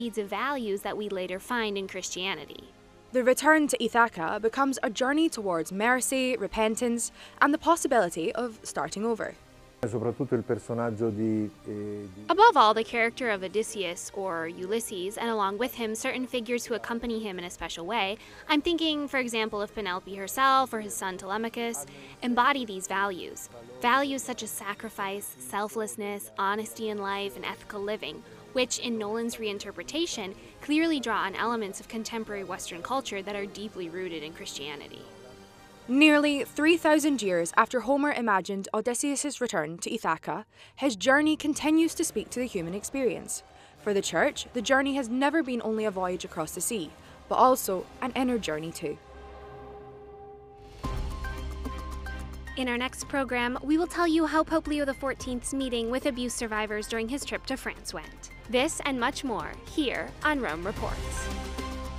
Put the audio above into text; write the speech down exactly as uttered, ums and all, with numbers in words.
of values that we later find in Christianity. The return to Ithaca becomes a journey towards mercy, repentance, and the possibility of starting over. Soprattutto il personaggio di, eh, di... Above all, the character of Odysseus, or Ulysses, and along with him, certain figures who accompany him in a special way, I'm thinking, for example, of Penelope herself or his son Telemachus, embody these values. Values such as sacrifice, selflessness, honesty in life, and ethical living, which, in Nolan's reinterpretation, clearly draw on elements of contemporary Western culture that are deeply rooted in Christianity. Nearly three thousand years after Homer imagined Odysseus' return to Ithaca, his journey continues to speak to the human experience. For the Church, the journey has never been only a voyage across the sea, but also an inner journey too. In our next program, we will tell you how Pope Leo the fourteenth's meeting with abuse survivors during his trip to France went. This and much more, here on Rome Reports.